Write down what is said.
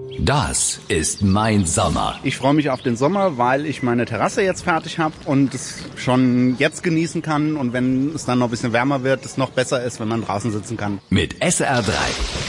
Das ist mein Sommer. Ich freue mich auf den Sommer, weil ich meine Terrasse jetzt fertig habe und es schon jetzt genießen kann. Und wenn es dann noch ein bisschen wärmer wird, es noch besser ist, wenn man draußen sitzen kann. Mit SR3.